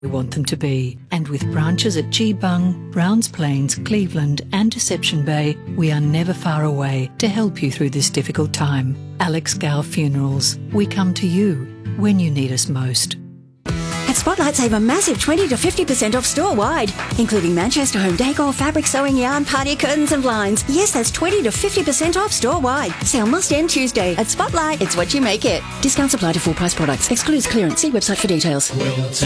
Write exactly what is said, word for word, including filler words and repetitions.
we want them to be. And with branches at Geebung, Browns Plains, Cleveland and Deception Bay, we are never far away to help you through this difficult time. Alex Gow Funerals. We come to you when you need us most. At Spotlight, save a massive twenty to fifty percent off store-wide, including Manchester home decor, fabric, sewing yarn, party curtains and blinds. Yes, that's twenty to fifty percent off store-wide. Sale must end Tuesday. At Spotlight, it's what you make it. Discounts apply to full-price products. Excludes clearance. See website for details.